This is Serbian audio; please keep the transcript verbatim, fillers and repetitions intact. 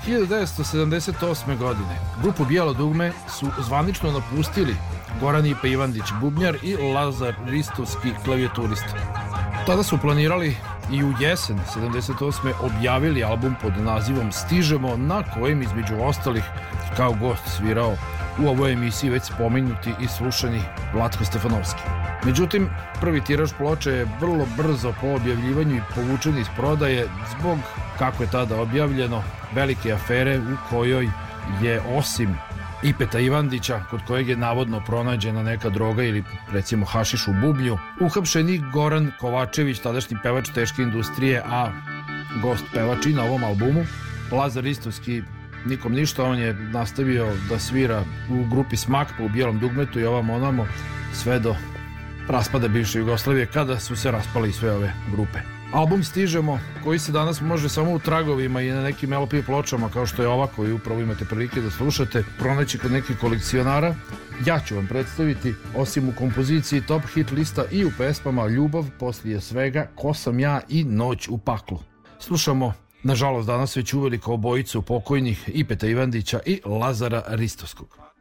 hiljadu devetsto sedamdeset osme. godine grupu Bijelo dugme su zvanično napustili Goran Ipe Ivandić bubnjar i Lazar Ristovski klavijaturista. Tada su planirali i u jesen sedamdeset osme objavili album pod nazivom Stižemo, na kojem između ostalih kao gost svirao u ovoj emisiji već spomenuti i slušani Vlatko Stefanovski. Međutim, prvi tiraž ploče je vrlo brzo po objavljivanju i povučen iz prodaje zbog, kako je tada objavljeno, velike afere u kojoj je osim Ipeta Ivandića, kod kojeg je navodno pronađena neka droga ili recimo hašiš u bubnju, uhapšen i Goran Kovačević, tadašnji pevač Teške industrije, a gost pevač i na ovom albumu. Lazar Ristovski nikom ništa, on je nastavio da svira u grupi Smak pa u Bijelom dugmetu i ovam onamo sve do raspada bivše Jugoslavije, kada su se raspale i sve ove grupe. Album Stižemo, koji se danas može samo u tragovima i na nekim L P pločama kao što je ova koju upravo imate prilike da slušate, pronaći kod nekih kolekcionara, ja ću vam predstaviti, osim u kompoziciji Top Hit lista, i u pesmama Ljubav, Poslije svega, Ko sam ja i Noć u paklu. Slušamo, nažalost danas već uveliko, obojicu pokojnih Ipeta Ivandića i Lazara Ristovskog.